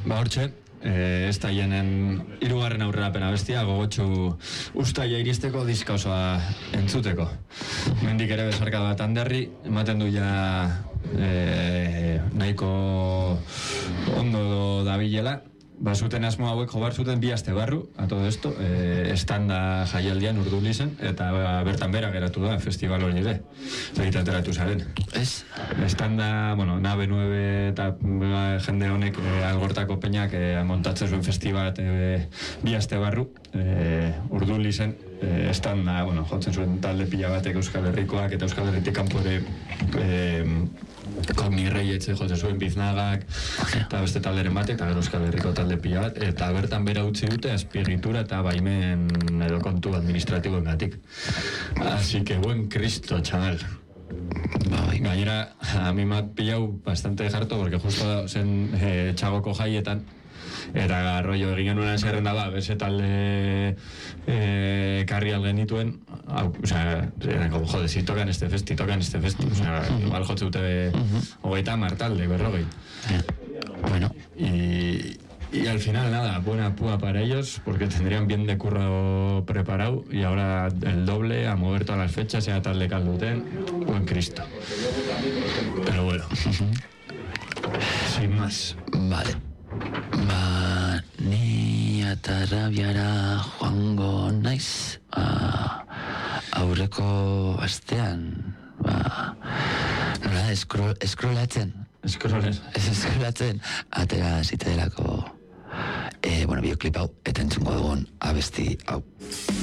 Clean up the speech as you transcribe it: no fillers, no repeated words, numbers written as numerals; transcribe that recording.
Hortxe, ez da jenen hirugarren aurrerapena bestia, gogotxu ustaia iristeko diska osoa entzuteko. Mendik ere besarka bat handerri, ematen du ja nahiko ondo dabilela. Zuten asmo hauek jobar zuten 2 aste barru, a todo esto, estanda jaialdian Urdulizen, eta bertan bera geratu da festival hori ere, egiten ateratu zaren. Ez? Estanda, bueno, Nave 9 eta jende honek Algortako peñak montatzen zuen festival 2 aste barru, Urdulizen, estanda, bueno, jotzen zuen talde pila batek Euskal Herrikoak eta Euskal Herritik kanpo ere Kogni Reietxe jotzen zuen Biznagak eta beste talderen batek, eta gero Euskal Herriko talde pila bat, eta bertan bera utzi dute azpiegitura eta baimen edo kontu administratiboen gatik. Así que buen Cristo, chaval. Gainera, a mi mat pillau bastante jarto, porque justo zen txagoko jaietan, eta rollo egin genuen zerrenda da, bese talde karri algen dituen, o sea, jode, si tocan este festi, o sea, igual jotze dute 30 talde, 40. Bueno. Y al final nada, buena púa para ellos, porque tendrían bien de curro preparado, y ahora el doble, a mover todas las fechas, sea tal de calduten, buen Cristo. Pero bueno, sin más. Vale. Ni atarrabiara joango naiz, aurreko astean, nola, eskrolatzen, atera zitelako, bideoklip hau, eta entzungo dugun abesti hau.